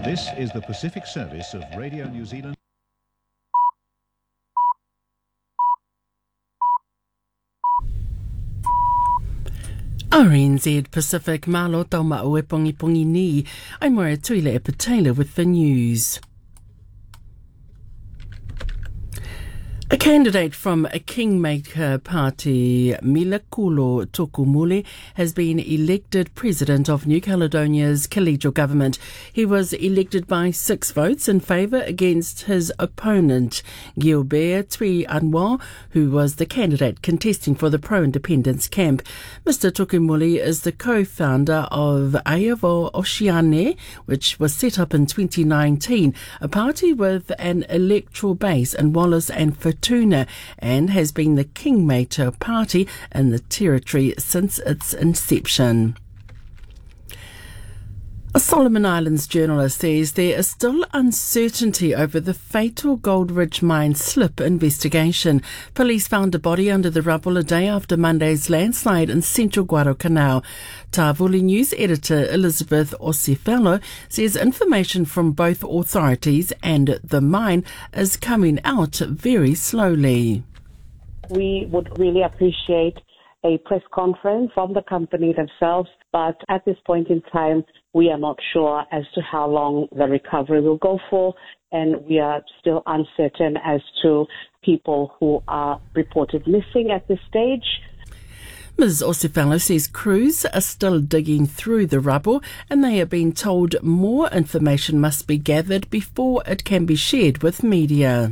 This is the Pacific Service of Radio New Zealand. RNZ Pacific Malo Tauma Oe Pongi Pongi Ni. I'm Moira Tuile Epatela with the news. A candidate from a Kingmaker party, Milakulo Tokumuli, has been elected president of New Caledonia's collegial government. He was elected by 6 votes in favour against his opponent, Gilbert Tui Anwa, who was the candidate contesting for the pro-independence camp. Mr. Tokumuli is the co-founder of Aovo Oceane, which was set up in 2019, a party with an electoral base in Wallace and Fortuna, and has been the Kingmaker party in the territory since its inception. A Solomon Islands journalist says there is still uncertainty over the fatal Goldridge mine slip investigation. Police found a body under the rubble a day after Monday's landslide in central Guadalcanal. Tāvuli News editor Elizabeth Osifalo says information from both authorities and the mine is coming out very slowly. We would really appreciate a press conference from the company themselves, but at this point in time, we are not sure as to how long the recovery will go for, and we are still uncertain as to people who are reported missing at this stage. Ms. Osifalo says crews are still digging through the rubble, and they are being told more information must be gathered before it can be shared with media.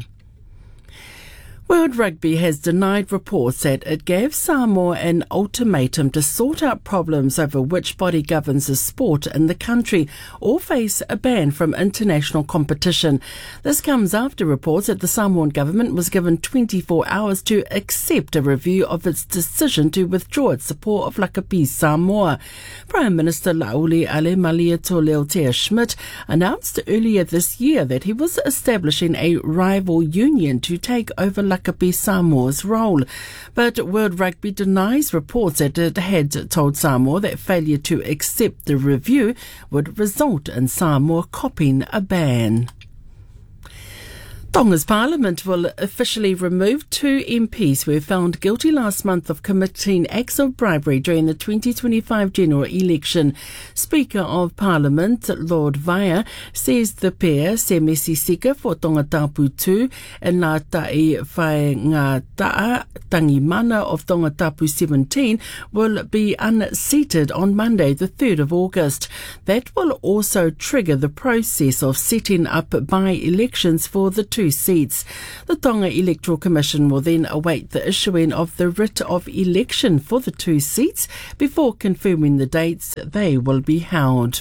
World Rugby has denied reports that it gave Samoa an ultimatum to sort out problems over which body governs the sport in the country or face a ban from international competition. This comes after reports that the Samoan government was given 24 hours to accept a review of its decision to withdraw its support of Lakapi Samoa. Prime Minister Lauli Ale Maliato Leotea Schmidt announced earlier this year that he was establishing a rival union to take over Lakapi Samoa's role. But World Rugby denies reports that it had told Samoa that failure to accept the review would result in Samoa copying a ban. Tonga's Parliament will officially remove 2 MPs who were found guilty last month of committing acts of bribery during the 2025 general election. Speaker of Parliament, Lord Vaea, says the pair, Se Mesisika for Tonga Tapu 2 and Ngā Tai Whae Ngā Taa Tangimana of Tonga Tapu 17, will be unseated on Monday, the 3rd of August. That will also trigger the process of setting up by-elections for the 2 seats. The Tonga Electoral Commission will then await the issuing of the writ of election for the 2 seats before confirming the dates they will be held.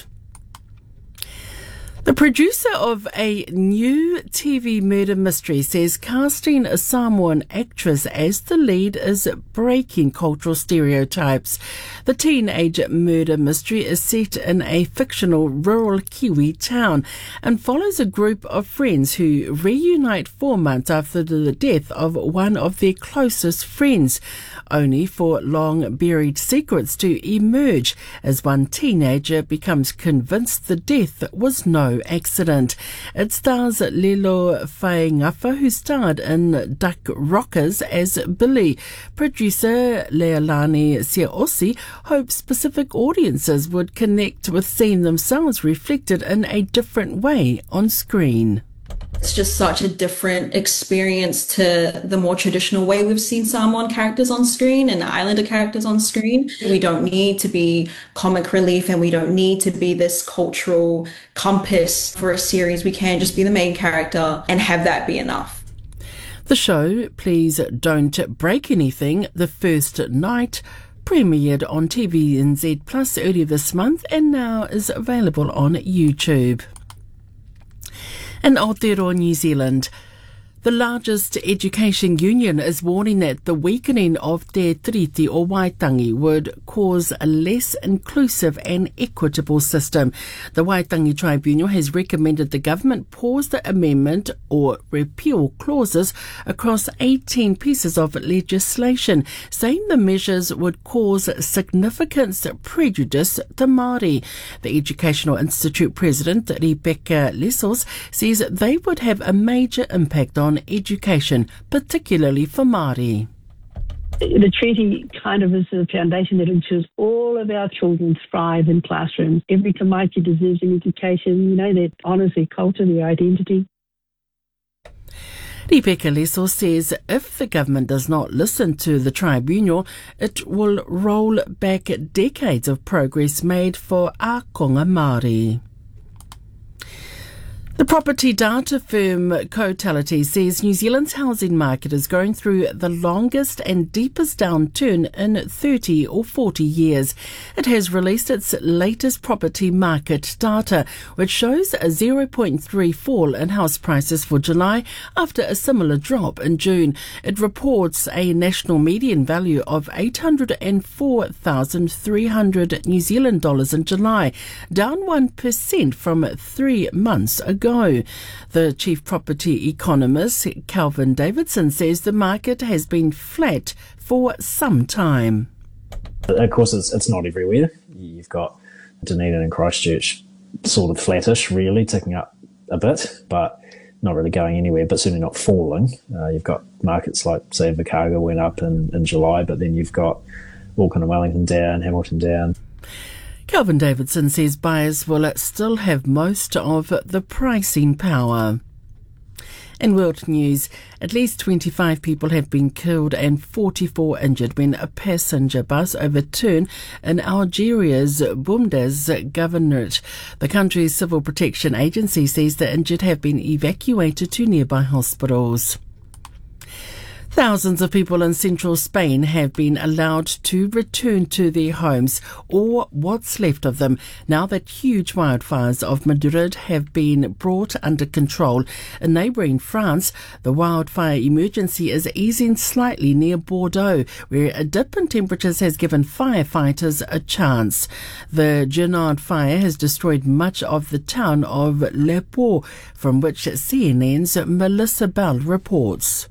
The producer of a new TV murder mystery says casting a Samoan actress as the lead is breaking cultural stereotypes. The teenage murder mystery is set in a fictional rural Kiwi town and follows a group of friends who reunite 4 months after the death of one of their closest friends, only for long-buried secrets to emerge as one teenager becomes convinced the death was no accident. It stars Lilo Whaengafa, who starred in Duck Rockers as Billy. Producer Leilani Siaosi hopes Pacific audiences would connect with seeing themselves reflected in a different way on screen. It's just such a different experience to the more traditional way we've seen Samoan characters on screen and Islander characters on screen. We don't need to be comic relief and we don't need to be this cultural compass for a series. We can just be the main character and have that be enough. The show, Please Don't Break Anything, the first night, premiered on TVNZ Plus earlier this month and now is available on YouTube. In Aotearoa, New Zealand, The largest education union is warning that the weakening of Te Tiriti or Waitangi would cause a less inclusive and equitable system. The Waitangi Tribunal has recommended the government pause the amendment or repeal clauses across 18 pieces of legislation, saying the measures would cause significant prejudice to Māori. The Educational Institute President, Rebecca Lessos, says they would have a major impact on education, particularly for Māori. The treaty kind of is the foundation that ensures all of our children thrive in classrooms. Every Tamaki deserves an education, that honours their culture, their identity. Rebecca Lessos says if the government does not listen to the tribunal, it will roll back decades of progress made for Ākonga Māori. The property data firm Cotality says New Zealand's housing market is going through the longest and deepest downturn in 30 or 40 years. It has released its latest property market data, which shows a 0.3 fall in house prices for July after a similar drop in June. It reports a national median value of 804,300 New Zealand dollars in July, down 1% from 3 months ago. The chief property economist, Calvin Davidson, says the market has been flat for some time. Of course, it's not everywhere. You've got Dunedin and Christchurch sort of flattish, really, ticking up a bit, but not really going anywhere, but certainly not falling. You've got markets like, say, Invercargill went up in July, but then you've got Auckland and Wellington down, Hamilton down. Calvin Davidson says buyers will still have most of the pricing power. In world news, at least 25 people have been killed and 44 injured when a passenger bus overturned in Algeria's Boumdaz governorate. The country's civil protection agency says the injured have been evacuated to nearby hospitals. Thousands of people in central Spain have been allowed to return to their homes, or what's left of them, now that huge wildfires of Madrid have been brought under control. In neighbouring France, the wildfire emergency is easing slightly near Bordeaux, where a dip in temperatures has given firefighters a chance. The Gennard fire has destroyed much of the town of Le Port, from which CNN's Melissa Bell reports.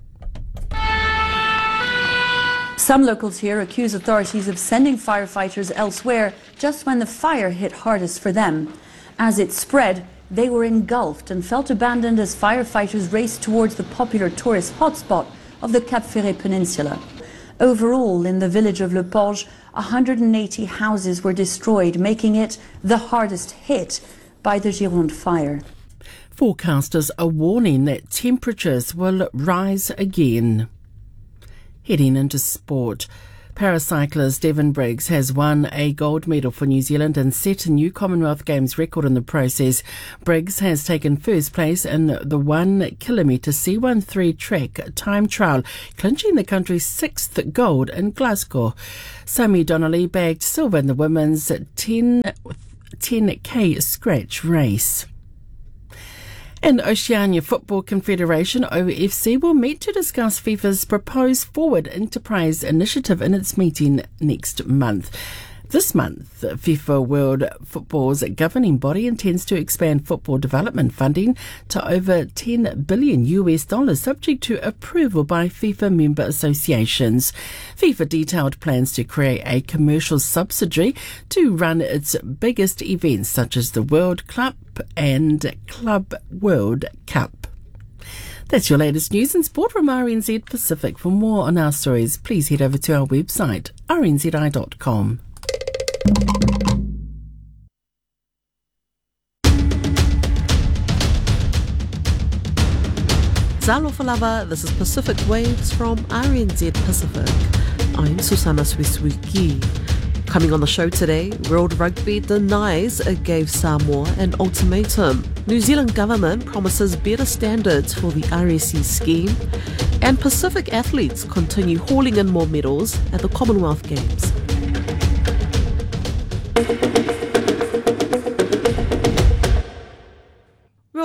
Some locals here accuse authorities of sending firefighters elsewhere just when the fire hit hardest for them. As it spread, they were engulfed and felt abandoned as firefighters raced towards the popular tourist hotspot of the Cap Ferret Peninsula. Overall, in the village of Le Porge, 180 houses were destroyed, making it the hardest hit by the Gironde fire. Forecasters are warning that temperatures will rise again. Heading into sport, paracyclist Devon Briggs has won a gold medal for New Zealand and set a new Commonwealth Games record in the process. Briggs has taken first place in the 1 kilometre C13 track time trial, clinching the country's 6th gold in Glasgow. Sammy Donnelly bagged silver in the women's 10K scratch race. And Oceania Football Confederation, OFC, will meet to discuss FIFA's proposed Forward Enterprise initiative in its meeting next month. This month, FIFA World Football's governing body intends to expand football development funding to over $10 billion, subject to approval by FIFA member associations. FIFA detailed plans to create a commercial subsidiary to run its biggest events, such as the World Cup and Club World Cup. That's your latest news and sport from RNZ Pacific. For more on our stories, please head over to our website, rnzi.com. Zalofa lava, this is Pacific Waves from RNZ Pacific. I'm Susana Swiswiki. Coming on the show today, World Rugby denies it gave Samoa an ultimatum. New Zealand government promises better standards for the RSC scheme. And Pacific athletes continue hauling in more medals at the Commonwealth Games.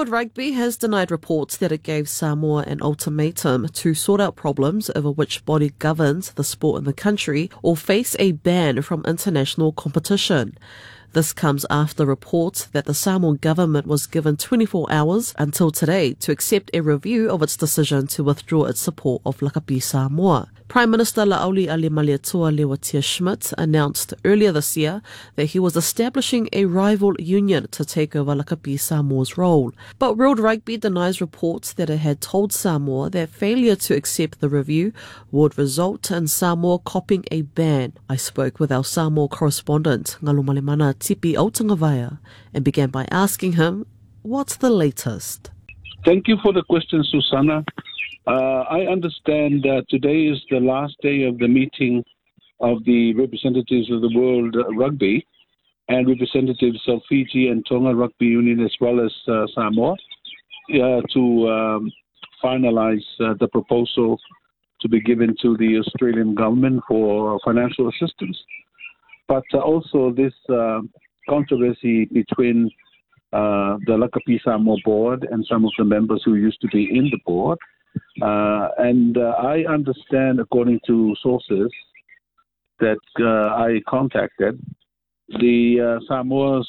World Rugby has denied reports that it gave Samoa an ultimatum to sort out problems over which body governs the sport in the country or face a ban from international competition. This comes after reports that the Samoan government was given 24 hours until today to accept a review of its decision to withdraw its support of Lakapi Samoa. Prime Minister La'auli Alimaliatua Lewatia Schmidt announced earlier this year that he was establishing a rival union to take over Lakapi Samoa's role. But World Rugby denies reports that it had told Samoa that failure to accept the review would result in Samoa copping a ban. I spoke with our Samoa correspondent, Ngalumalemana Tipi Autangavaia, and began by asking him, what's the latest? Thank you for the question, Susanna. I understand that today is the last day of the meeting of the representatives of the World Rugby and representatives of Fiji and Tonga Rugby Union as well as Samoa to finalize the proposal to be given to the Australian government for financial assistance. But also this controversy between the Lakapi Samoa board and some of the members who used to be in the board. And I understand, according to sources that I contacted, the Samoa's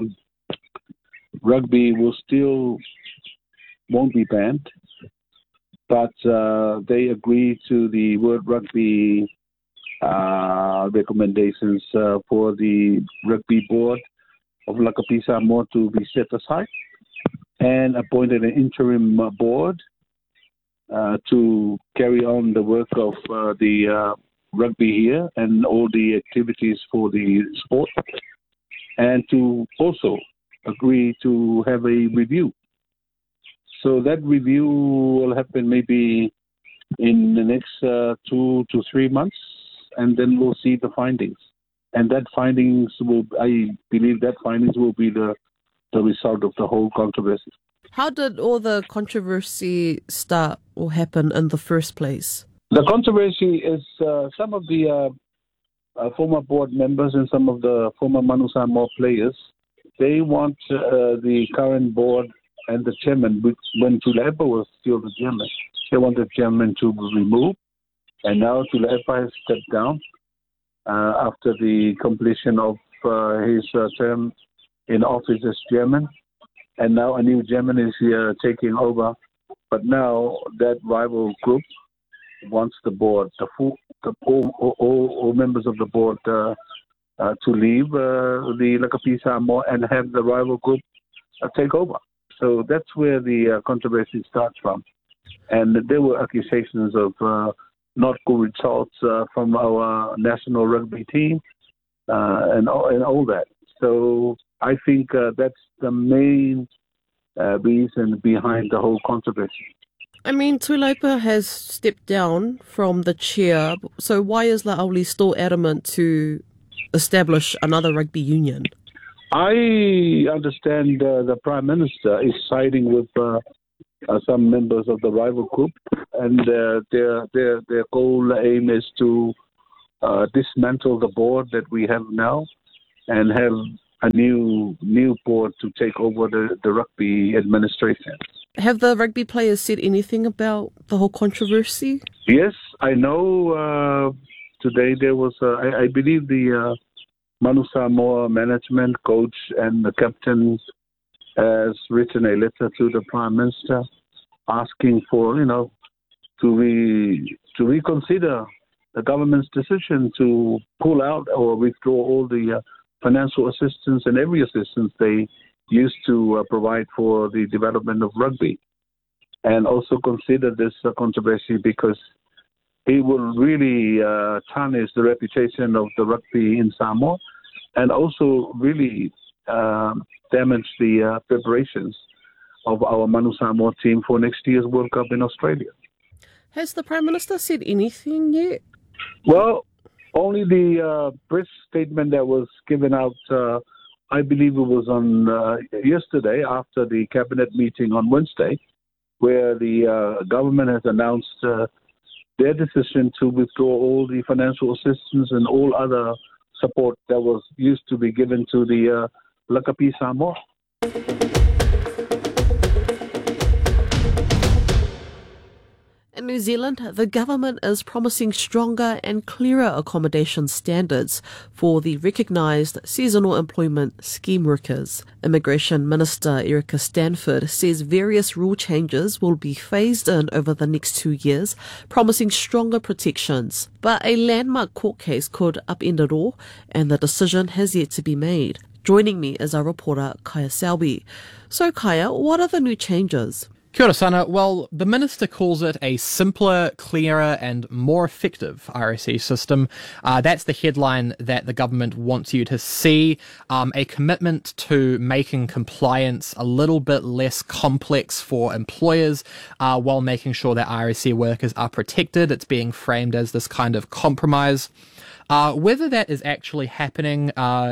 rugby won't be banned, but they agree to the World Rugby recommendations for the rugby board of Lakapi Samoa to be set aside and appointed an interim board to carry on the work of the rugby here and all the activities for the sport, and to also agree to have a review. So that review will happen maybe in the next 2 to 3 months, and then we'll see the findings. And I believe that findings will be the result of the whole controversy. How did all the controversy start or happen in the first place? The controversy is some of the former board members and some of the former Manu Samoa players, they want the current board and the chairman, when Tulepa was still the chairman, they want the chairman to be removed. And now Tulepa has stepped down after the completion of his term in office as chairman. And now a new chairman is here taking over. But now that rival group wants the board, all members of the board to leave the Lakapi Samoa and have the rival group take over. So that's where the controversy starts from. And there were accusations of not good results from our national rugby team and all that. So I think that's the main reason behind the whole controversy. I mean, Tulepa has stepped down from the chair, so why is La'auli still adamant to establish another rugby union? I understand the Prime Minister is siding with some members of the rival group, and their goal aim is to dismantle the board that we have now and have a new board to take over the rugby administration. Have the rugby players said anything about the whole controversy? Yes, I know today there was, I believe the Manu Samoa management, coach and the captain has written a letter to the Prime Minister asking for, to reconsider the government's decision to pull out or withdraw all the financial assistance and every assistance they used to provide for the development of rugby, and also consider this controversy because it will really tarnish the reputation of the rugby in Samoa and also really damage the preparations of our Manu Samoa team for next year's World Cup in Australia. Has the Prime Minister said anything yet? Well, only the press statement that was given out, I believe it was on yesterday after the cabinet meeting on Wednesday, where the government has announced their decision to withdraw all the financial assistance and all other support that was used to be given to the Lakapi Samoa. In New Zealand, the government is promising stronger and clearer accommodation standards for the recognised seasonal employment scheme workers. Immigration Minister Erica Stanford says various rule changes will be phased in over the next 2 years, promising stronger protections. But a landmark court case could upend it all, and the decision has yet to be made. Joining me is our reporter, Kaya Selby. So, Kaya, what are the new changes? Kia ora sana. Well, the minister calls it a simpler, clearer and more effective RSE system. That's the headline that the government wants you to see. A commitment to making compliance a little bit less complex for employers while making sure that RSE workers are protected. It's being framed as this kind of compromise. Whether that is actually happening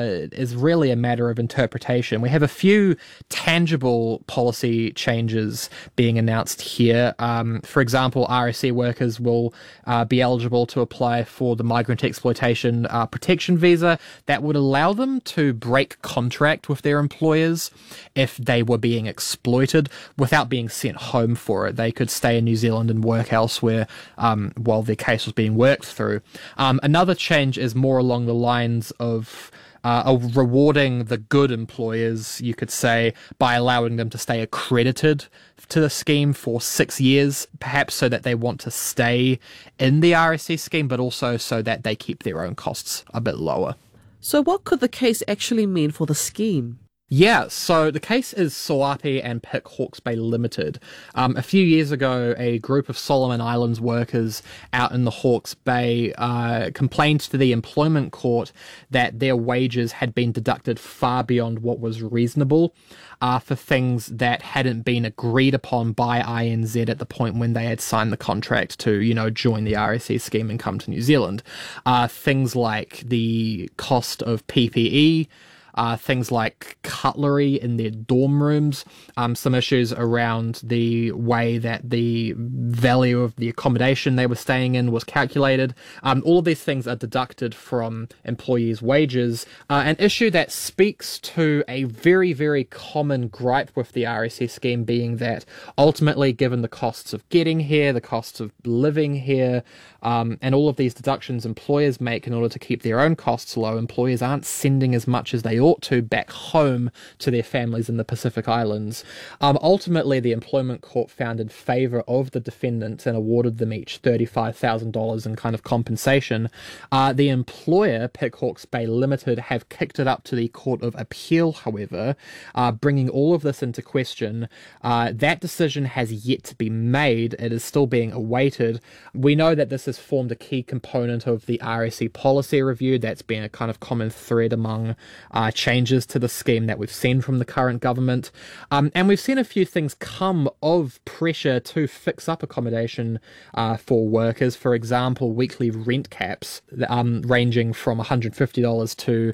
is really a matter of interpretation. We have a few tangible policy changes being announced here. For example, RSE workers will be eligible to apply for the Migrant Exploitation Protection Visa. That would allow them to break contract with their employers if they were being exploited without being sent home for it. They could stay in New Zealand and work elsewhere while their case was being worked through. Another change is more along the lines of rewarding the good employers, you could say, by allowing them to stay accredited to the scheme for 6 years, perhaps so that they want to stay in the RSE scheme, but also so that they keep their own costs a bit lower. So what could the case actually mean for the scheme? Yeah, so the case is Soapi and Pick Hawke's Bay Limited. A few years ago, a group of Solomon Islands workers out in the Hawke's Bay complained to the employment court that their wages had been deducted far beyond what was reasonable for things that hadn't been agreed upon by INZ at the point when they had signed the contract to, join the RSE scheme and come to New Zealand. Things like the cost of PPE, things like cutlery in their dorm rooms, some issues around the way that the value of the accommodation they were staying in was calculated. All of these things are deducted from employees' wages. An issue that speaks to a very, very common gripe with the RSE scheme being that ultimately, given the costs of getting here, the costs of living here, and all of these deductions employers make in order to keep their own costs low, employers aren't sending as much as they ought to back home to their families in the Pacific Islands. Ultimately, the employment court found in favour of the defendants and awarded them each $35,000 in kind of compensation. The employer, Pick Hawke's Bay Limited, have kicked it up to the Court of Appeal, however, bringing all of this into question. That decision has yet to be made. It is still being awaited. We know that this has formed a key component of the RSE policy review. That's been a kind of common thread among changes to the scheme that we've seen from the current government. And we've seen a few things come of pressure to fix up accommodation for workers. For example, weekly rent caps ranging from $150 to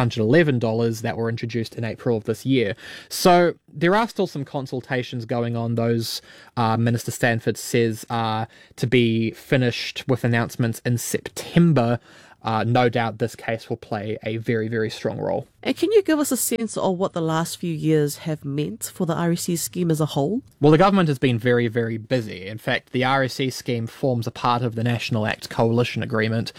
$211 that were introduced in April of this year. So there are still some consultations going on. Those, Minister Stanford says, are to be finished with announcements in September. No doubt this case will play a very, very strong role. And can you give us a sense of what the last few years have meant for the RSE scheme as a whole? Well, the government has been very, very busy. In fact, the RSE scheme forms a part of the National Act Coalition Agreement,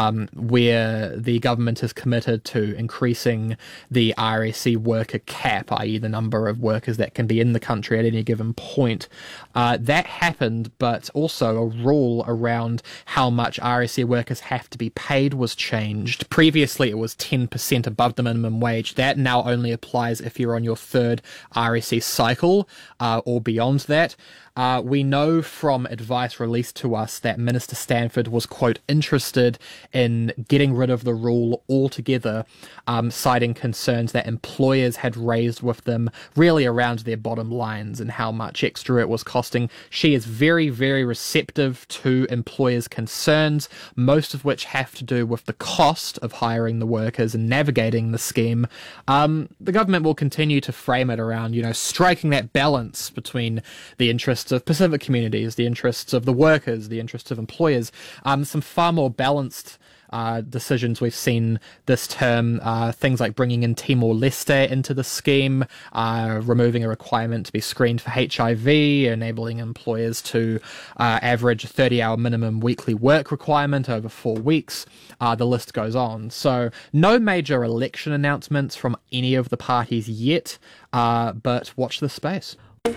where the government is committed to increasing the RSE worker cap, i.e. the number of workers that can be in the country at any given point. That happened, but also a rule around how much RSE workers have to be paid was changed. Previously, it was 10% above the minimum wage. That now only applies if you're on your third RSE cycle or beyond that. We know from advice released to us that Minister Stanford was, quote, interested in getting rid of the rule altogether, citing concerns that employers had raised with them really around their bottom lines and how much extra it was costing. She is very, very receptive to employers' concerns, most of which have to do with the cost of hiring the workers and navigating the scheme. The government will continue to frame it around, striking that balance between the interests of Pacific communities, the interests of the workers, the interests of employers, some far more balanced decisions we've seen this term, things like bringing in Timor-Leste into the scheme, removing a requirement to be screened for HIV, enabling employers to average a 30-hour minimum weekly work requirement over 4 weeks. The list goes on. So no major election announcements from any of the parties yet, but watch this space.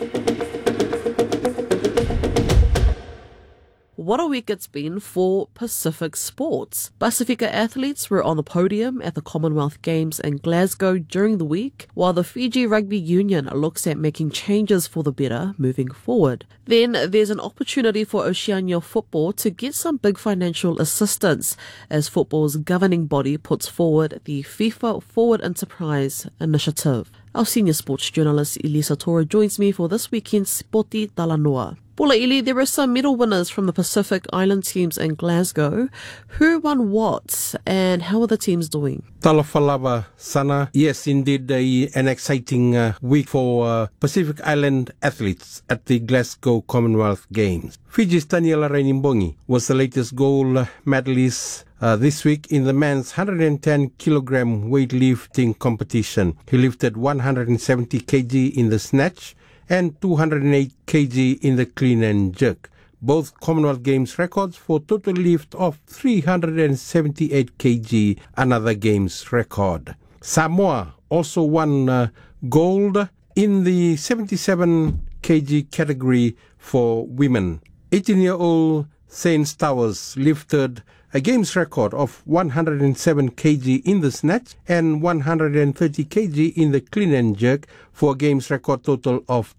What a week it's been for Pacific sports. Pasifika athletes were on the podium at the Commonwealth Games in Glasgow during the week, while the Fiji Rugby Union looks at making changes for the better moving forward. Then there's an opportunity for Oceania football to get some big financial assistance as football's governing body puts forward the FIFA Forward Enterprise Initiative. Our senior sports journalist Elisa Tora joins me for this weekend's Spoti Talanoa. Paula Ili, there were some medal winners from the Pacific Island teams in Glasgow. Who won what, and how are the teams doing? Talafalava Sana. Yes, indeed, an exciting week for Pacific Island athletes at the Glasgow Commonwealth Games. Fiji's Daniela Rainimbongi was the latest gold medalist this week in the men's 110 kilogram weightlifting competition. He lifted 170 kg in the snatch and 208 kg in the clean and jerk. Both Commonwealth Games records for total lift of 378 kg, another Games record. Samoa also won gold in the 77 kg category for women. 18-year-old Saint Towers lifted a Games record of 107 kg in the snatch and 130 kg in the clean and jerk for a Games record total of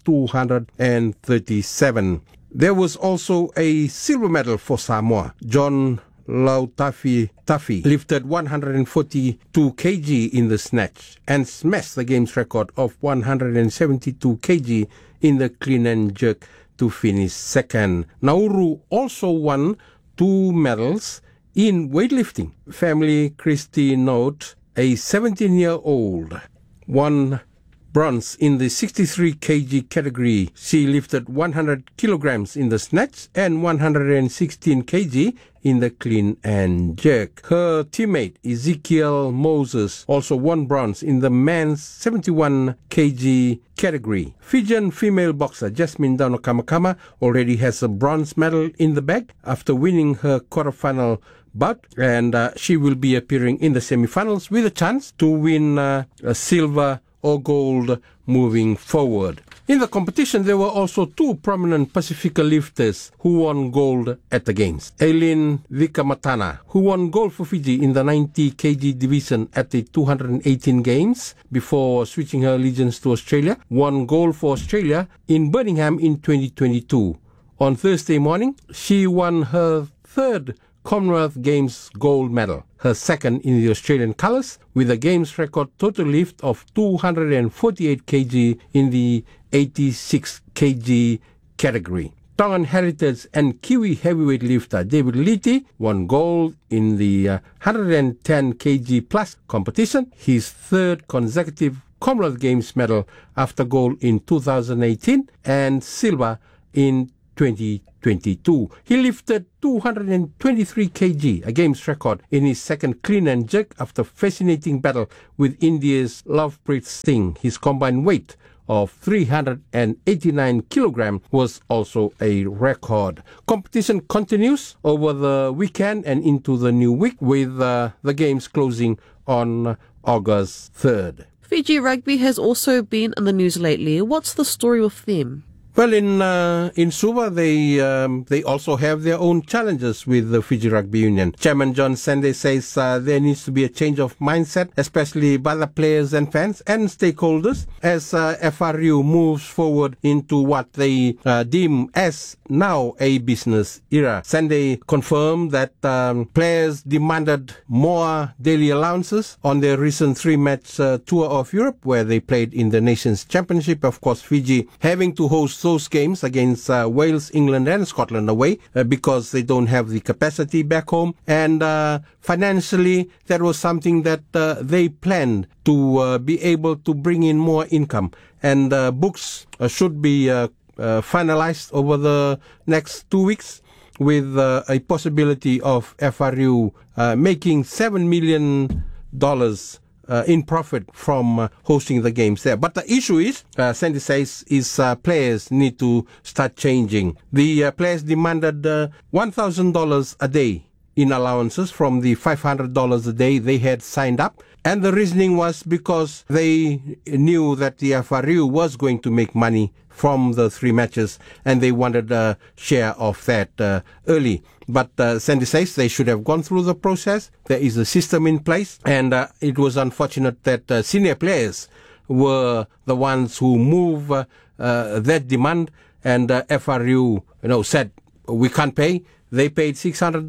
237. There was also a silver medal for Samoa. John Lautafi lifted 142 kg in the snatch and smashed the Games record of 172 kg in the clean and jerk to finish second. Nauru also won 2 medals in weightlifting. Family Christy Note, a 17-year-old, won bronze in the 63 kg category. She lifted 100 kilograms in the snatch and 116 kg in the clean and jerk. Her teammate Ezekiel Moses also won bronze in the men's 71 kg category. Fijian female boxer Jasmine Dano Kamakama already has a bronze medal in the bag after winning her quarterfinal bout, and she will be appearing in the semifinals with a chance to win a silver or gold moving forward. In the competition, there were also 2 prominent Pacifica lifters who won gold at the Games. Aileen Vikamatana, who won gold for Fiji in the 90 kg division at the 218 Games before switching her allegiance to Australia, won gold for Australia in Birmingham in 2022. On Thursday morning, she won her 3rd Commonwealth Games gold medal, her 2nd in the Australian colours, with a Games record total lift of 248 kg in the 86 kg category. Tongan heritage and Kiwi heavyweight lifter David Liti won gold in the 110 kg plus competition, his 3rd consecutive Commonwealth Games medal after gold in 2018 and silver in 2022. He lifted 223 kg, a Games record, in his 2nd clean and jerk after fascinating battle with India's Lovepreet Singh. His combined weight of 389 kilogram was also a record. Competition continues over the weekend and into the new week, with the Games closing on August 3rd. Fiji Rugby has also been in the news lately. What's the story with them? Well, in Suva, they also have their own challenges with the Fiji Rugby Union. Chairman John Sende says there needs to be a change of mindset, especially by the players and fans and stakeholders, as FRU moves forward into what they deem as now a business era. Sende confirmed that players demanded more daily allowances on their recent 3-match tour of Europe, where they played in the Nations Championship. Of course, Fiji having to host those games against Wales, England and Scotland away because they don't have the capacity back home, and financially that was something that they planned to be able to bring in more income, and books should be finalized over the next 2 weeks, with a possibility of FRU making $7 million in profit from hosting the games there. But the issue is, Sandy says, is players need to start changing. The players demanded $1,000 a day in allowances from the $500 a day they had signed up. And the reasoning was because they knew that the FRU was going to make money from the 3 matches and they wanted a share of that early. But Sandy says they should have gone through the process. There is a system in place, and it was unfortunate that senior players were the ones who moved that demand, and FRU said we can't pay. They paid $600,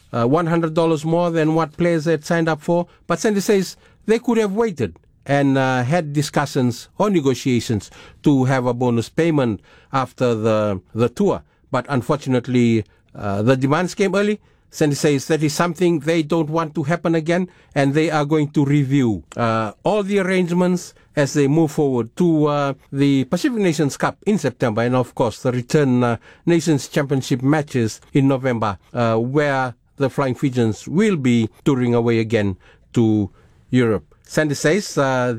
$100 more than what players had signed up for. But Sandy says they could have waited and had discussions or negotiations to have a bonus payment after the tour. But unfortunately, the demands came early. Sandy says that is something they don't want to happen again, and they are going to review all the arrangements as they move forward to the Pacific Nations Cup in September, and of course the Return Nations Championship matches in November, where the Flying Fijians will be touring away again to Europe. Sandy says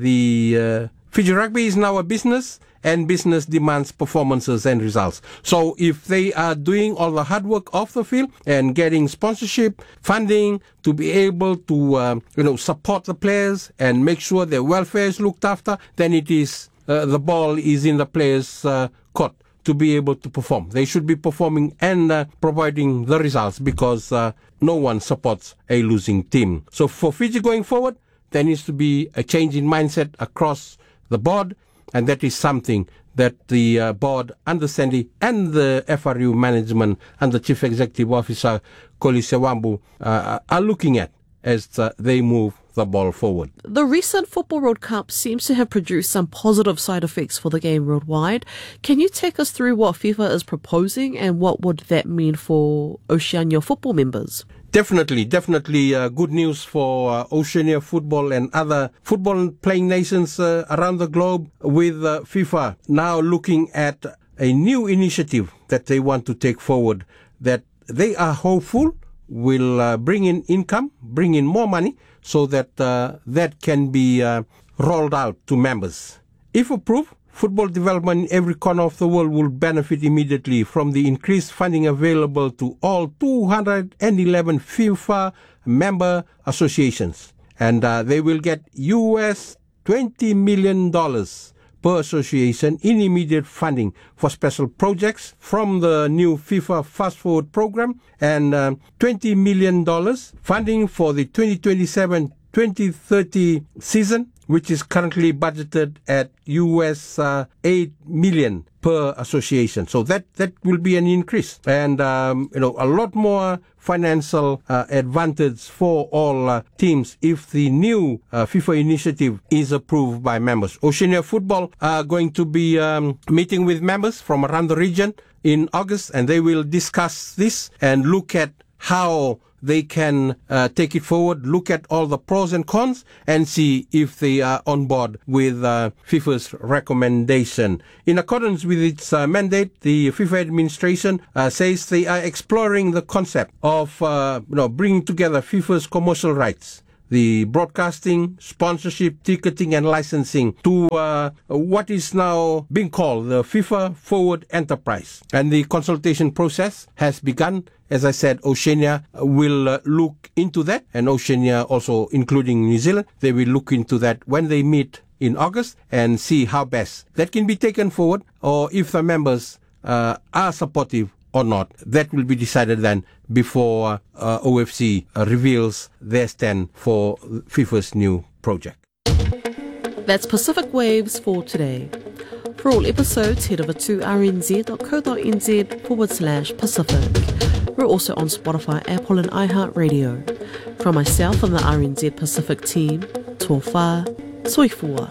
the Fiji Rugby is now a business, and business demands performances and results. So if they are doing all the hard work off the field and getting sponsorship, funding to be able to support the players and make sure their welfare is looked after, then it is the ball is in the players' court to be able to perform. They should be performing and providing the results, because no one supports a losing team. So for Fiji going forward, there needs to be a change in mindset across the board, and that is something that the board under Sandy and the FRU management and the Chief Executive Officer, Kolisi Wambu, are looking at as they move the ball forward. The recent Football World Cup seems to have produced some positive side effects for the game worldwide. Can you take us through what FIFA is proposing and what would that mean for Oceania football members? Definitely good news for Oceania football and other football-playing nations around the globe, with FIFA now looking at a new initiative that they want to take forward, that they are hopeful will bring in income, bring in more money, so that that can be rolled out to members. If approved, football development in every corner of the world will benefit immediately from the increased funding available to all 211 FIFA member associations. And they will get US $20 million per association in immediate funding for special projects from the new FIFA Fast Forward program, and $20 million funding for the 2027-2030 season, which is currently budgeted at US $8 million per association. So that will be an increase, and a lot more financial advantage for all teams if the new FIFA initiative is approved by members. Oceania Football are going to be meeting with members from around the region in August, and they will discuss this and look at how they can take it forward, look at all the pros and cons, and see if they are on board with FIFA's recommendation. In accordance with its mandate, the FIFA administration says they are exploring the concept of bringing together FIFA's commercial rights, the broadcasting, sponsorship, ticketing, and licensing to what is now being called the FIFA Forward Enterprise. And the consultation process has begun. As I said, Oceania will look into that, and Oceania also including New Zealand, they will look into that when they meet in August and see how best that can be taken forward, or if the members are supportive or not. That will be decided then before OFC reveals their stand for FIFA's new project. That's Pacific Waves for today. For all episodes, head over to rnz.co.nz/Pacific. We're also on Spotify, Apple and iHeartRadio. From myself and the RNZ Pacific team, tō whā, soifua.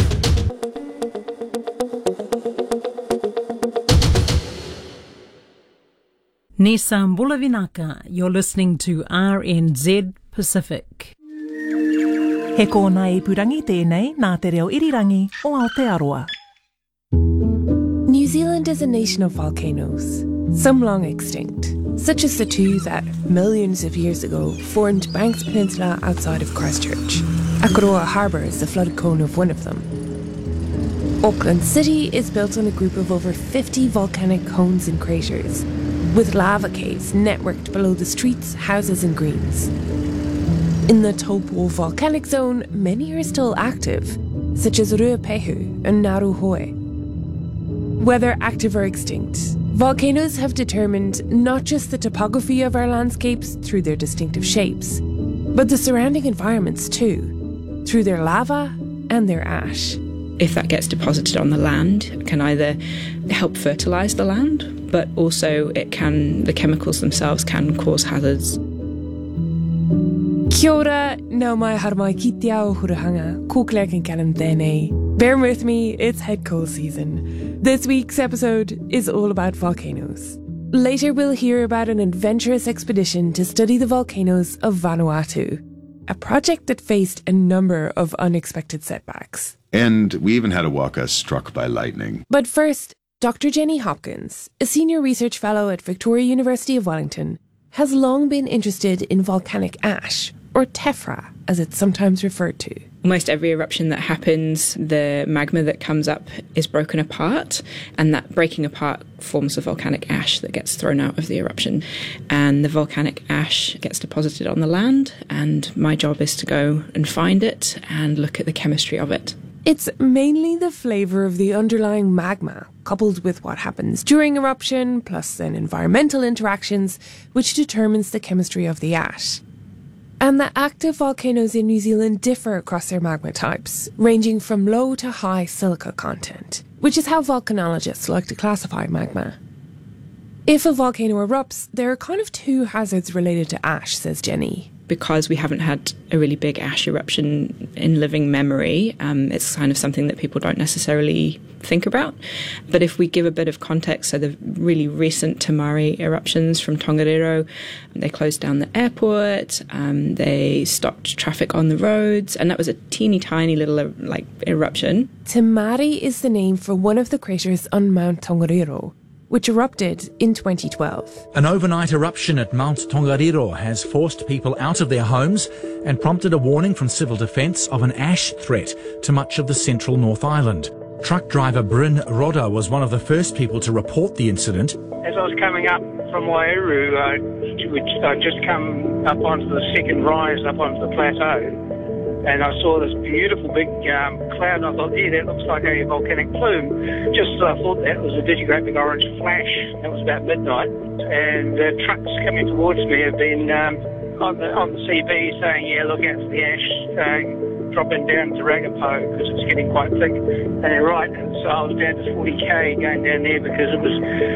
Nisam Bulavinaka, you're listening to RNZ Pacific. He kōna ipurangi tēnei nā te reo irirangi o Aotearoa. New Zealand is a nation of volcanoes. some long extinct, such as the two that, millions of years ago, formed Banks Peninsula outside of Christchurch. Akaroa Harbour is the flood cone of one of them. Auckland City is built on a group of over 50 volcanic cones and craters, with lava caves networked below the streets, houses and greens. In the Taupo volcanic zone, many are still active, such as Ruapehu and Naruhoe. Whether active or extinct, volcanoes have determined not just the topography of our landscapes through their distinctive shapes, but the surrounding environments too, through their lava and their ash. If that gets deposited on the land, it can either help fertilise the land, but also the chemicals themselves can cause hazards. Kia ora, nau mai haramai ki te ao hurahanga, kōklek and kalam tēnei. Bear with me, it's head cold season. This week's episode is all about volcanoes. Later we'll hear about an adventurous expedition to study the volcanoes of Vanuatu, a project that faced a number of unexpected setbacks. And we even had a waka struck by lightning. But first, Dr. Jenny Hopkins, a senior research fellow at Victoria University of Wellington, has long been interested in volcanic ash, or tephra, as it's sometimes referred to. Almost every eruption that happens, the magma that comes up is broken apart, and that breaking apart forms the volcanic ash that gets thrown out of the eruption. And the volcanic ash gets deposited on the land, and my job is to go and find it and look at the chemistry of it. It's mainly the flavour of the underlying magma, coupled with what happens during eruption, plus then environmental interactions, which determines the chemistry of the ash. And the active volcanoes in New Zealand differ across their magma types, ranging from low to high silica content, which is how volcanologists like to classify magma. If a volcano erupts, there are kind of two hazards related to ash, says Jenny. Because we haven't had a really big ash eruption in living memory, it's kind of something that people don't necessarily think about. But if we give a bit of context, so the really recent Tamari eruptions from Tongariro, they closed down the airport, they stopped traffic on the roads, and that was a teeny tiny little eruption. Tamari is the name for one of the craters on Mount Tongariro, which erupted in 2012. An overnight eruption at Mount Tongariro has forced people out of their homes and prompted a warning from Civil Defence of an ash threat to much of the central North Island. Truck driver Bryn Rodda was one of the first people to report the incident. As I was coming up from Waiuru, which I'd just come up onto the second rise up onto the plateau, and I saw this beautiful big cloud, and I thought, that looks like a volcanic plume. Just as I thought that, it was a digigraving orange flash. That was about midnight. And the trucks coming towards me have been on the CB saying, look out for the ash dropping down to Ragapo because it's getting quite thick. And they're right. So I was down to 40k going down there because it was,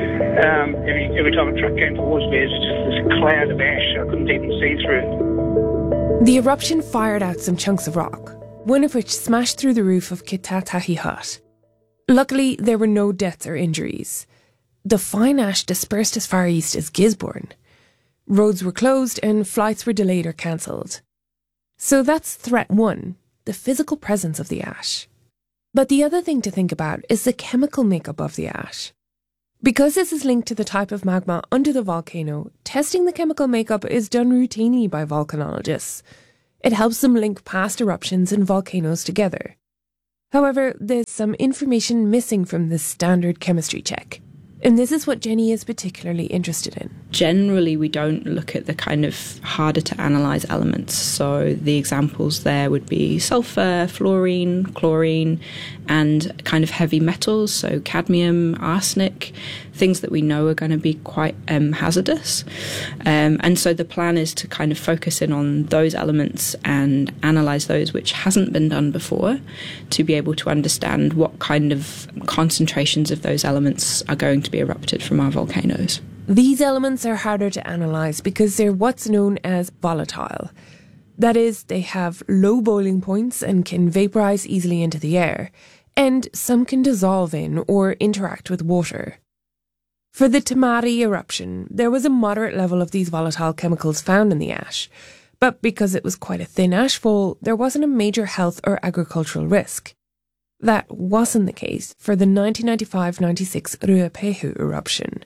every time a truck came towards me, it was just this cloud of ash I couldn't even see through. The eruption fired out some chunks of rock, one of which smashed through the roof of Kitatahi Hut. Luckily, there were no deaths or injuries. The fine ash dispersed as far east as Gisborne. Roads were closed and flights were delayed or cancelled. So that's threat one, the physical presence of the ash. But the other thing to think about is the chemical makeup of the ash. Because this is linked to the type of magma under the volcano, testing the chemical makeup is done routinely by volcanologists. It helps them link past eruptions and volcanoes together. However, there's some information missing from this standard chemistry check. And this is what Jenny is particularly interested in. Generally, we don't look at the kind of harder to analyse elements. So the examples there would be sulfur, fluorine, chlorine, and kind of heavy metals, so cadmium, arsenic, things that we know are going to be quite hazardous. And so the plan is to kind of focus in on those elements and analyse those which hasn't been done before to be able to understand what kind of concentrations of those elements are going to be erupted from our volcanoes. These elements are harder to analyse because they're what's known as volatile. That is, they have low boiling points and can vaporise easily into the air, and some can dissolve in or interact with water. For the Tamari eruption, there was a moderate level of these volatile chemicals found in the ash, but because it was quite a thin ashfall, there wasn't a major health or agricultural risk. That wasn't the case for the 1995-96 Ruapehu eruption.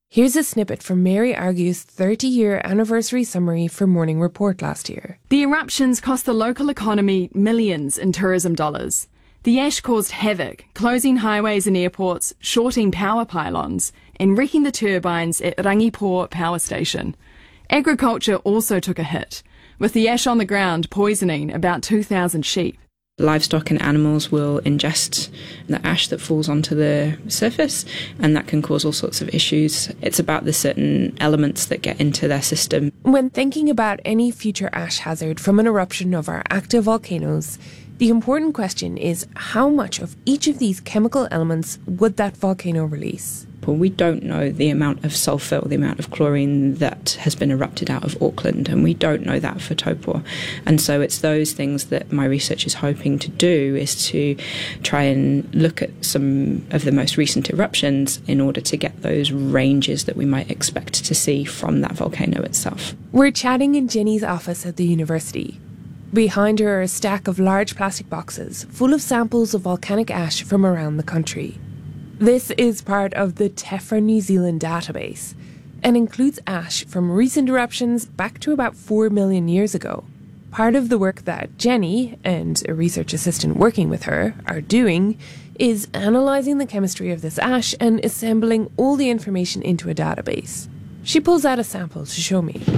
Here's a snippet from Mary Argue's 30-year anniversary summary for Morning Report last year. The eruptions cost the local economy millions in tourism dollars. The ash caused havoc, closing highways and airports, shorting power pylons, and wrecking the turbines at Rangipo Power Station. Agriculture also took a hit, with the ash on the ground poisoning about 2,000 sheep. Livestock and animals will ingest the ash that falls onto the surface, and that can cause all sorts of issues. It's about the certain elements that get into their system. When thinking about any future ash hazard from an eruption of our active volcanoes, the important question is how much of each of these chemical elements would that volcano release? Well, we don't know the amount of sulphur or the amount of chlorine that has been erupted out of Auckland, and we don't know that for Taupo. And so it's those things that my research is hoping to do, is to try and look at some of the most recent eruptions in order to get those ranges that we might expect to see from that volcano itself. We're chatting in Jenny's office at the university. Behind her are a stack of large plastic boxes full of samples of volcanic ash from around the country. This is part of the Tephra New Zealand database and includes ash from recent eruptions back to about 4 million years ago. Part of the work that Jenny and a research assistant working with her are doing is analysing the chemistry of this ash and assembling all the information into a database. She pulls out a sample to show me.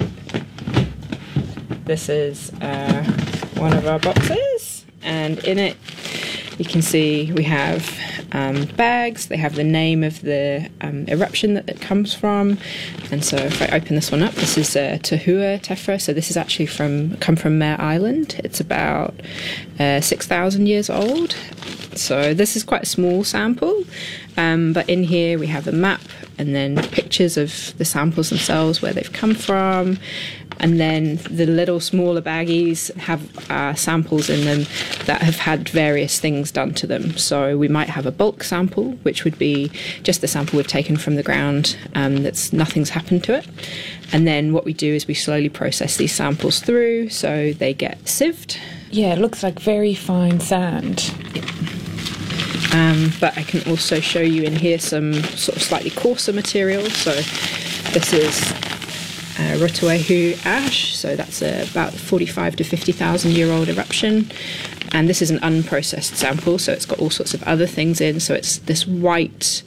This is one of our boxes, and in it you can see we have bags. They have the name of the eruption that it comes from. And so if I open this one up, this is Tahua Tephra. So this is actually come from Mare Island. It's about 6,000 years old. So this is quite a small sample. But in here we have a map and then pictures of the samples themselves, where they've come from. And then the little smaller baggies have samples in them that have had various things done to them. So we might have a bulk sample, which would be just the sample we've taken from the ground, nothing's happened to it. And then what we do is we slowly process these samples through, so they get sieved. Yeah, it looks like very fine sand. But I can also show you in here some sort of slightly coarser material. So this is Rotoehu ash, so that's about 45 to 50,000 year old eruption, and this is an unprocessed sample, so it's got all sorts of other things in, so it's this white,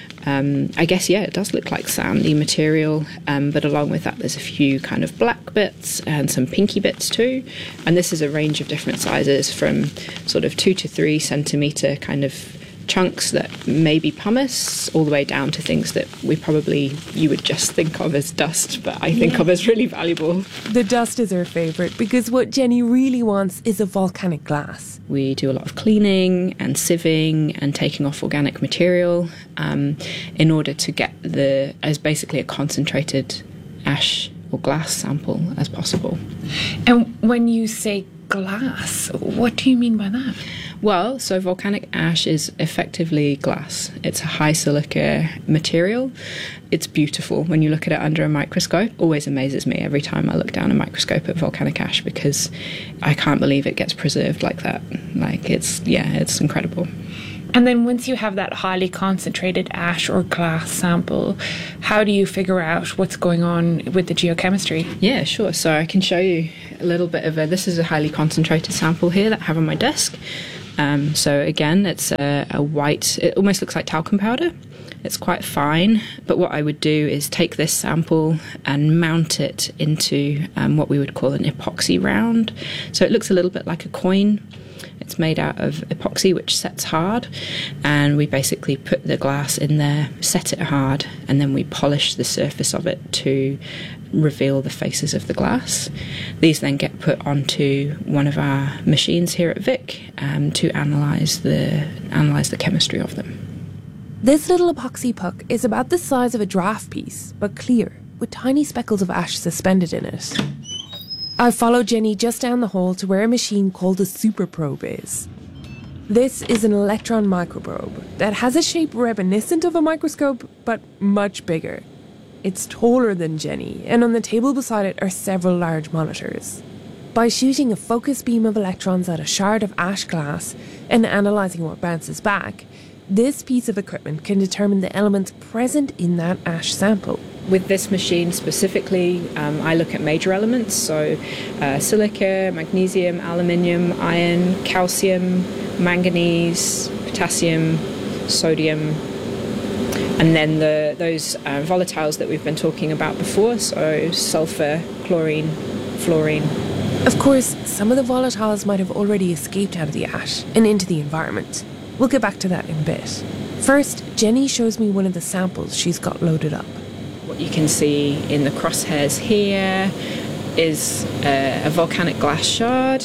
I guess, yeah, it does look like sandy material, but along with that there's a few kind of black bits and some pinky bits too, and this is a range of different sizes from sort of 2 to 3 centimetre kind of chunks that may be pumice, all the way down to things that you would just think of as dust, but I think of as really valuable. The dust is her favourite, because what Jenny really wants is a volcanic glass. We do a lot of cleaning and sieving and taking off organic material in order to get as basically a concentrated ash or glass sample as possible. And when you say glass, what do you mean by that? Well, so volcanic ash is effectively glass. It's a high silica material. It's beautiful when you look at it under a microscope. Always amazes me every time I look down a microscope at volcanic ash, because I can't believe it gets preserved like that. It's incredible. And then once you have that highly concentrated ash or glass sample, how do you figure out what's going on with the geochemistry? Yeah, sure. So I can show you a little bit of this is a highly concentrated sample here that I have on my desk. So again, it's a white, it almost looks like talcum powder. It's quite fine, but what I would do is take this sample and mount it into what we would call an epoxy round. So it looks a little bit like a coin. It's made out of epoxy, which sets hard, and we basically put the glass in there, set it hard, and then we polish the surface of it to reveal the faces of the glass. These then get put onto one of our machines here at Vic to analyse the chemistry of them. This little epoxy puck is about the size of a draft piece, but clear, with tiny speckles of ash suspended in it. I followed Jenny just down the hall to where a machine called a superprobe is. This is an electron microprobe that has a shape reminiscent of a microscope, but much bigger. It's taller than Jenny, and on the table beside it are several large monitors. By shooting a focus beam of electrons at a shard of ash glass and analysing what bounces back, this piece of equipment can determine the elements present in that ash sample. With this machine specifically, I look at major elements, so silica, magnesium, aluminium, iron, calcium, manganese, potassium, sodium, and then those volatiles that we've been talking about before, so sulfur, chlorine, fluorine. Of course, some of the volatiles might have already escaped out of the ash and into the environment. We'll get back to that in a bit. First, Jenny shows me one of the samples she's got loaded up. What you can see in the crosshairs here is a volcanic glass shard,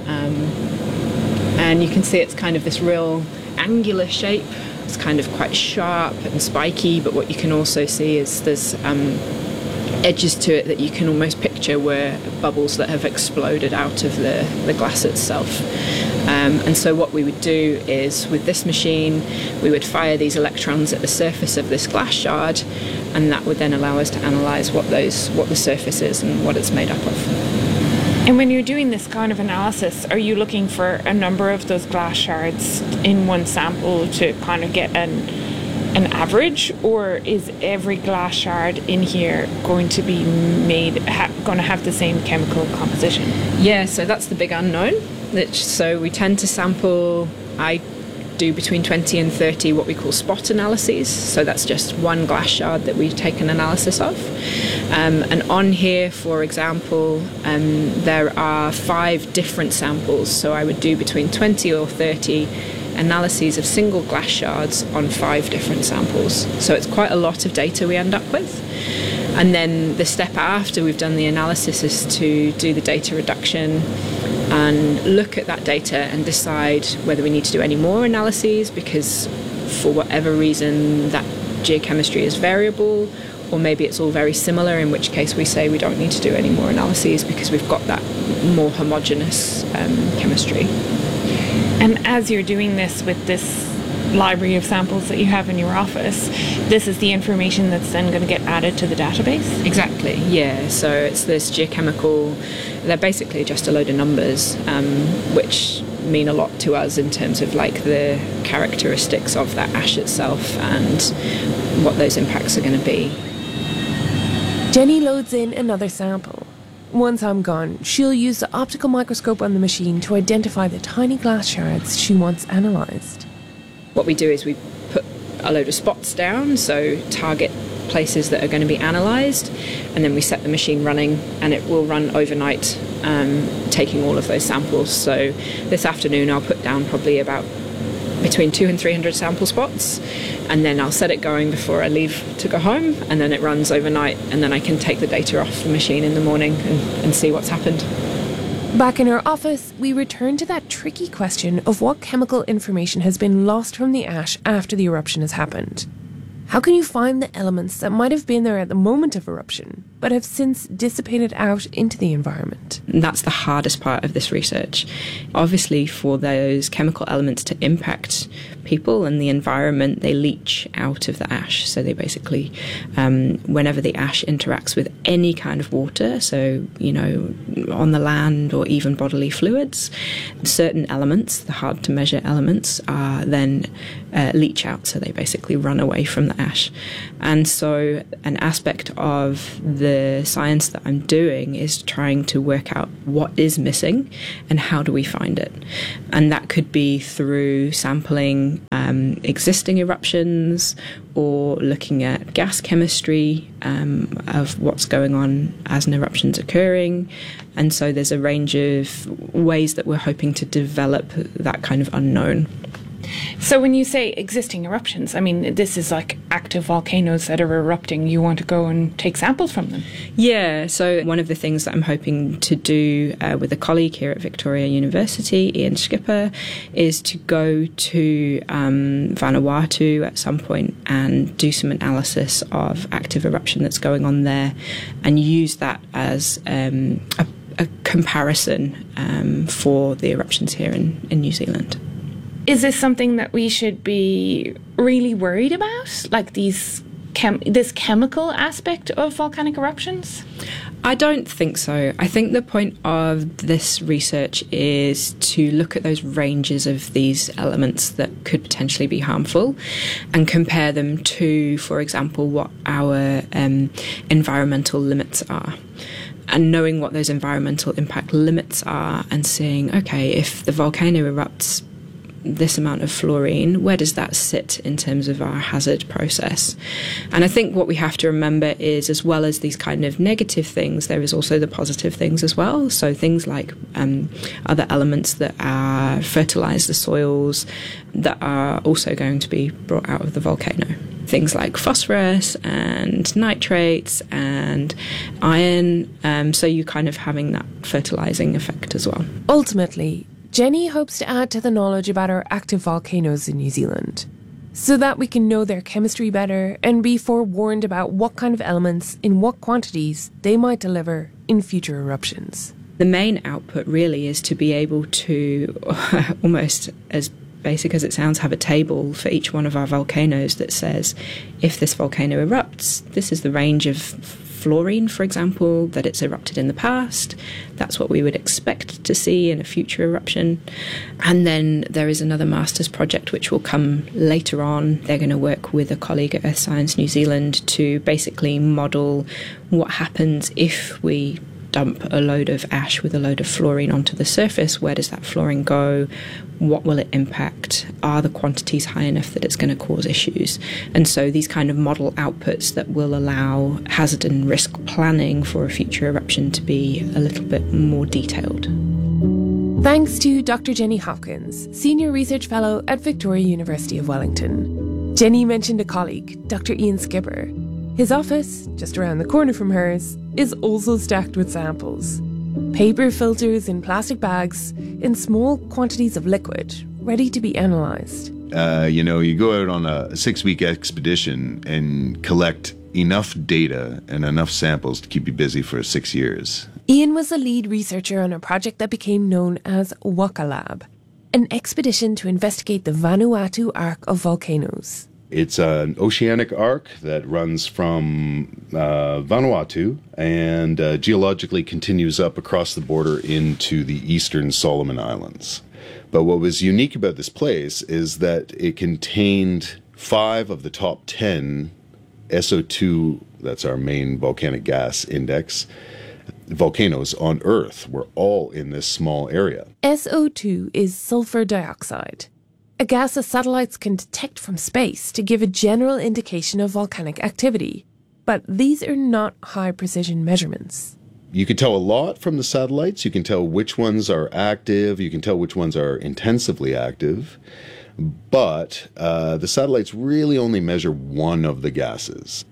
and you can see it's kind of this real angular shape. It's kind of quite sharp and spiky, but what you can also see is there's edges to it that you can almost picture were bubbles that have exploded out of the glass itself. And so what we would do is, with this machine, we would fire these electrons at the surface of this glass shard, and that would then allow us to analyse what the surface is and what it's made up of. And when you're doing this kind of analysis, are you looking for a number of those glass shards in one sample to kind of get an average, or is every glass shard in here going to be going to have the same chemical composition? Yeah, so that's the big unknown. So we tend to sample, I do between 20 and 30 what we call spot analyses. So that's just one glass shard that we take an analysis of. And on here, for example, there are 5 different samples. So I would do between 20 or 30 analyses of single glass shards on 5 different samples. So it's quite a lot of data we end up with. And then the step after we've done the analysis is to do the data reduction and look at that data and decide whether we need to do any more analyses, because for whatever reason that geochemistry is variable, or maybe it's all very similar, in which case we say we don't need to do any more analyses because we've got that more homogeneous chemistry. And as you're doing this with this library of samples that you have in your office, this is the information that's then going to get added to the database? Exactly, yeah. So it's this geochemical, they're basically just a load of numbers, which mean a lot to us in terms of like the characteristics of that ash itself and what those impacts are going to be. Jenny loads in another sample. Once I'm gone, she'll use the optical microscope on the machine to identify the tiny glass shards she wants analysed. What we do is we put a load of spots down, so target places that are going to be analysed, and then we set the machine running, and it will run overnight, taking all of those samples. So this afternoon I'll put down probably about between 200 and 300 sample spots, and then I'll set it going before I leave to go home, and then it runs overnight, and then I can take the data off the machine in the morning and see what's happened. Back in our office, we return to that tricky question of what chemical information has been lost from the ash after the eruption has happened. How can you find the elements that might have been there at the moment of eruption, but have since dissipated out into the environment? And that's the hardest part of this research. Obviously, for those chemical elements to impact people and the environment, they leach out of the ash. So they basically, whenever the ash interacts with any kind of water, so, you know, on the land or even bodily fluids, certain elements, the hard to measure elements, are then leach out. So they basically run away from the ash. And so an aspect of the science that I'm doing is trying to work out what is missing and how do we find it. And that could be through sampling existing eruptions or looking at gas chemistry of what's going on as an eruption's occurring. And so there's a range of ways that we're hoping to develop that kind of unknown. So when you say existing eruptions, I mean, this is like active volcanoes that are erupting. You want to go and take samples from them? Yeah, so one of the things that I'm hoping to do with a colleague here at Victoria University, Ian Skipper, is to go to Vanuatu at some point and do some analysis of active eruption that's going on there and use that as a comparison for the eruptions here in New Zealand. Is this something that we should be really worried about? Like these this chemical aspect of volcanic eruptions? I don't think so. I think the point of this research is to look at those ranges of these elements that could potentially be harmful and compare them to, for example, what our environmental limits are. And knowing what those environmental impact limits are and seeing, okay, if the volcano erupts this amount of fluorine, where does that sit in terms of our hazard process? And I think what we have to remember is, as well as these kind of negative things, there is also the positive things as well. So things like other elements that fertilize the soils that are also going to be brought out of the volcano. Things like phosphorus and nitrates and iron. So you're kind of having that fertilizing effect as well. Ultimately, Jenny hopes to add to the knowledge about our active volcanoes in New Zealand, so that we can know their chemistry better and be forewarned about what kind of elements in what quantities they might deliver in future eruptions. The main output really is to be able to, almost as basic as it sounds, have a table for each one of our volcanoes that says, if this volcano erupts, this is the range of fluorine, for example, that it's erupted in the past. That's what we would expect to see in a future eruption. And then there is another master's project which will come later on. They're going to work with a colleague at Earth Science New Zealand to basically model what happens if we dump a load of ash with a load of fluorine onto the surface. Where does that fluorine go? What will it impact? Are the quantities high enough that it's going to cause issues? And so these kind of model outputs that will allow hazard and risk planning for a future eruption to be a little bit more detailed. Thanks to Dr. Jenny Hopkins, Senior Research Fellow at Victoria University of Wellington. Jenny mentioned a colleague, Dr. Ian Skipper. His office, just around the corner from hers, is also stacked with samples. Paper filters in plastic bags in small quantities of liquid, ready to be analysed. You go out on a 6-week expedition and collect enough data and enough samples to keep you busy for 6 years. Ian was the lead researcher on a project that became known as Waka Lab, an expedition to investigate the Vanuatu arc of volcanoes. It's an oceanic arc that runs from Vanuatu and geologically continues up across the border into the eastern Solomon Islands. But what was unique about this place is that it contained 5 of the top 10 SO2, that's our main volcanic gas index, volcanoes on Earth were all in this small area. SO2 is sulfur dioxide, a gas that satellites can detect from space to give a general indication of volcanic activity. But these are not high-precision measurements. You can tell a lot from the satellites. You can tell which ones are active. You can tell which ones are intensively active. But the satellites really only measure one of the gases.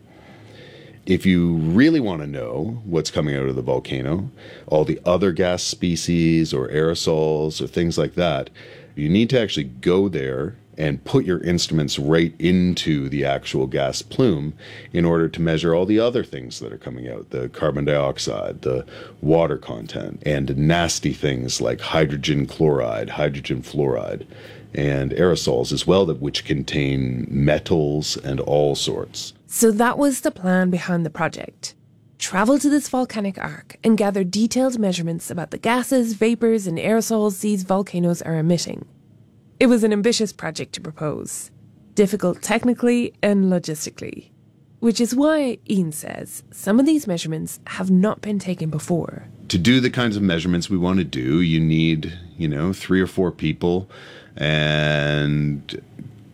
If you really want to know what's coming out of the volcano, all the other gas species or aerosols or things like that, you need to actually go there and put your instruments right into the actual gas plume in order to measure all the other things that are coming out, the carbon dioxide, the water content, and nasty things like hydrogen chloride, hydrogen fluoride, and aerosols as well, which contain metals and all sorts. So that was the plan behind the project. Travel to this volcanic arc and gather detailed measurements about the gases, vapors, and aerosols these volcanoes are emitting. It was an ambitious project to propose, difficult technically and logistically, which is why, Ian says, some of these measurements have not been taken before. To do the kinds of measurements we want to do, you need, 3 or 4 people and